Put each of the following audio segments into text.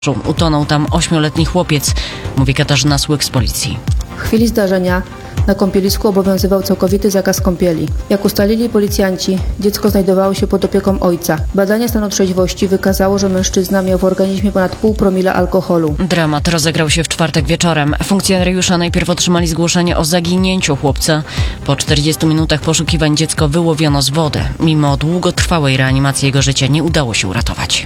Utonął tam 8-letni chłopiec, mówi Katarzyna Słyk z policji. W chwili zdarzenia na kąpielisku obowiązywał całkowity zakaz kąpieli. Jak ustalili policjanci, dziecko znajdowało się pod opieką ojca. Badanie stanu trzeźwości wykazało, że mężczyzna miał w organizmie ponad 0,5 promila alkoholu. Dramat rozegrał się w czwartek wieczorem. Funkcjonariusze najpierw otrzymali zgłoszenie o zaginięciu chłopca. Po 40 minutach poszukiwań dziecko wyłowiono z wody. Mimo długotrwałej reanimacji jego życia nie udało się uratować.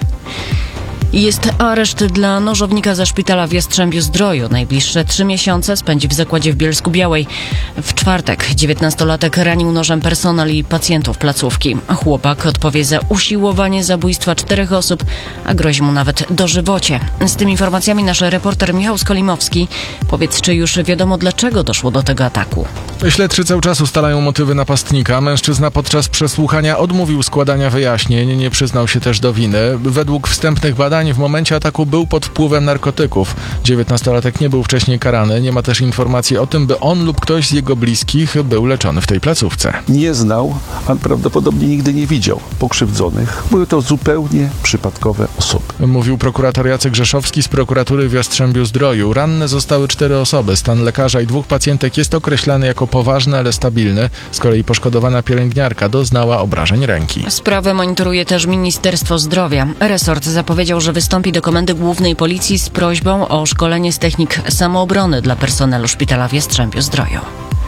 Jest areszt dla nożownika ze szpitala w Jastrzębiu-Zdroju. Najbliższe 3 miesiące spędzi w zakładzie w Bielsku-Białej. W czwartek 19-latek ranił nożem personel i pacjentów placówki. Chłopak odpowie za usiłowanie zabójstwa 4 osób, a grozi mu nawet dożywocie. Z tymi informacjami nasz reporter Michał Skolimowski. Powiedz, czy już wiadomo, dlaczego doszło do tego ataku? Śledczy cały czas ustalają motywy napastnika. Mężczyzna podczas przesłuchania odmówił składania wyjaśnień, nie przyznał się też do winy. Według wstępnych badań w momencie ataku był pod wpływem narkotyków. 19-latek nie był wcześniej karany. Nie ma też informacji o tym, by on lub ktoś z jego bliskich był leczony w tej placówce. Nie znał, a prawdopodobnie nigdy nie widział pokrzywdzonych. Były to zupełnie przypadkowe osoby. Mówił prokurator Jacek Rzeszowski z prokuratury w Jastrzębiu-Zdroju. Ranne zostały 4 osoby. Stan lekarza i 2 pacjentek jest określany jako poważny, ale stabilny. Z kolei poszkodowana pielęgniarka doznała obrażeń ręki. Sprawę monitoruje też Ministerstwo Zdrowia. Resort zapowiedział, że wystąpi do Komendy Głównej Policji z prośbą o szkolenie z technik samoobrony dla personelu szpitala w Jastrzębiu-Zdroju.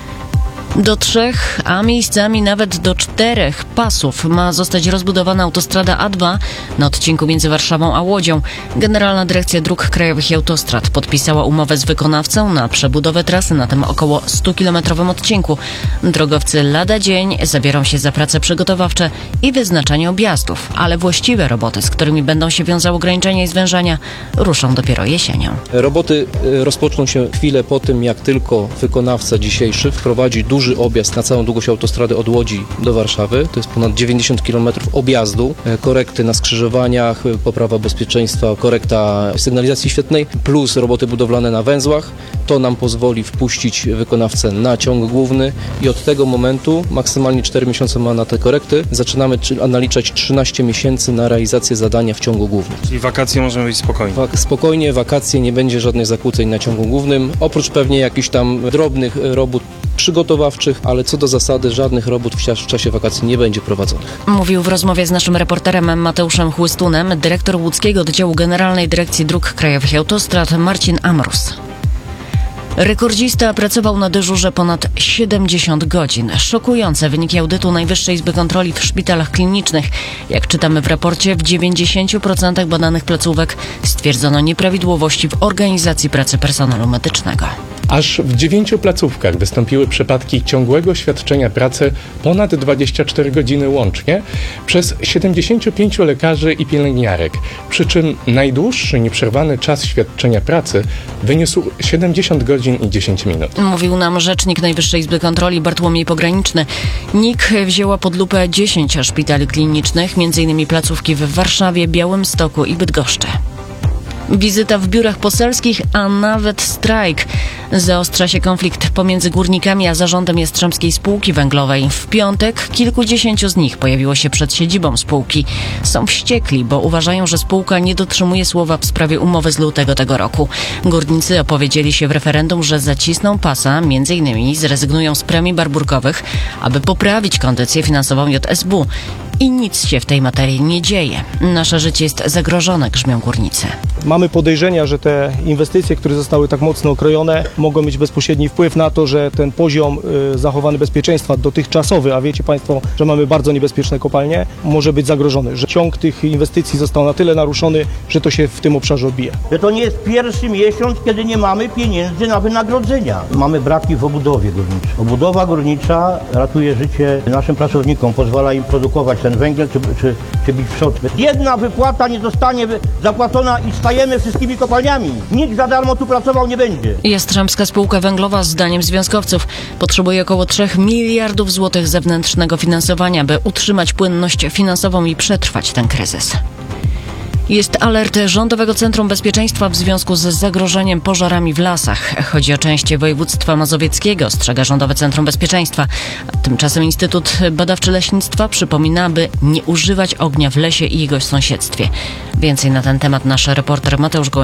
Do 3, a miejscami nawet do 4 pasów ma zostać rozbudowana autostrada A2 na odcinku między Warszawą a Łodzią. Generalna Dyrekcja Dróg Krajowych i Autostrad podpisała umowę z wykonawcą na przebudowę trasy na tym około 100-kilometrowym odcinku. Drogowcy lada dzień zabiorą się za prace przygotowawcze i wyznaczanie objazdów, ale właściwe roboty, z którymi będą się wiązały ograniczenia i zwężania, ruszą dopiero jesienią. Roboty rozpoczną się chwilę po tym, jak tylko wykonawca dzisiejszy wprowadzi duży objazd na całą długość autostrady od Łodzi do Warszawy. To jest ponad 90 km objazdu, korekty na skrzyżowaniach, poprawa bezpieczeństwa, korekta sygnalizacji świetlnej, plus roboty budowlane na węzłach. To nam pozwoli wpuścić wykonawcę na ciąg główny i od tego momentu, maksymalnie 4 miesiące ma na te korekty, zaczynamy naliczać 13 miesięcy na realizację zadania w ciągu głównym. Czyli wakacje możemy być spokojnie? Spokojnie, wakacje, nie będzie żadnych zakłóceń na ciągu głównym, oprócz pewnie jakichś tam drobnych robót przygotowawczych, ale co do zasady żadnych robót w czasie wakacji nie będzie prowadzonych. Mówił w rozmowie z naszym reporterem Mateuszem Chłystunem dyrektor łódzkiego oddziału Generalnej Dyrekcji Dróg Krajowych i Autostrad Marcin Amrus. Rekordzista pracował na dyżurze ponad 70 godzin. Szokujące wyniki audytu Najwyższej Izby Kontroli w szpitalach klinicznych. Jak czytamy w raporcie, w 90% badanych placówek stwierdzono nieprawidłowości w organizacji pracy personelu medycznego. Aż w 9 placówkach wystąpiły przypadki ciągłego świadczenia pracy ponad 24 godziny łącznie przez 75 lekarzy i pielęgniarek. Przy czym najdłuższy nieprzerwany czas świadczenia pracy wyniósł 70 godzin i 10 minut. Mówił nam rzecznik Najwyższej Izby Kontroli Bartłomiej Pograniczny. NIK wzięła pod lupę 10 szpitali klinicznych, m.in. placówki w Warszawie, Białymstoku i Bydgoszczy. Wizyta w biurach poselskich, a nawet strajk. Zaostrza się konflikt pomiędzy górnikami a zarządem Jastrzębskiej Spółki Węglowej. W piątek kilkudziesięciu z nich pojawiło się przed siedzibą spółki. Są wściekli, bo uważają, że spółka nie dotrzymuje słowa w sprawie umowy z lutego tego roku. Górnicy opowiedzieli się w referendum, że zacisną pasa, m.in. zrezygnują z premii barburkowych, aby poprawić kondycję finansową JSW. I nic się w tej materii nie dzieje. Nasze życie jest zagrożone, grzmią górnicy. Mamy podejrzenia, że te inwestycje, które zostały tak mocno okrojone, mogą mieć bezpośredni wpływ na to, że ten poziom zachowany bezpieczeństwa dotychczasowy, a wiecie Państwo, że mamy bardzo niebezpieczne kopalnie, może być zagrożony, że ciąg tych inwestycji został na tyle naruszony, że to się w tym obszarze odbije. Że to nie jest pierwszy miesiąc, kiedy nie mamy pieniędzy na wynagrodzenia. Mamy braki w obudowie górniczej. Obudowa górnicza ratuje życie naszym pracownikom, pozwala im produkować ten węgiel czy bić przód. Jedna wypłata nie zostanie zapłacona i stajemy wszystkimi kopalniami. Nikt za darmo tu pracował nie będzie. Jastrzębska Spółka Węglowa, zdaniem związkowców, potrzebuje około 3 miliardów złotych zewnętrznego finansowania, by utrzymać płynność finansową i przetrwać ten kryzys. Jest alert Rządowego Centrum Bezpieczeństwa w związku z zagrożeniem pożarami w lasach. Chodzi o część województwa mazowieckiego, ostrzega Rządowe Centrum Bezpieczeństwa. Tymczasem Instytut Badawczy Leśnictwa przypomina, by nie używać ognia w lesie i jego sąsiedztwie. Więcej na ten temat nasz reporter Mateusz Gołębski.